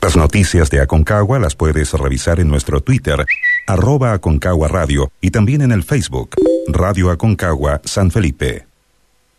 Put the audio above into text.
Las noticias de Aconcagua las puedes revisar en nuestro Twitter, @Aconcagua Radio, y también en el Facebook, Radio Aconcagua San Felipe.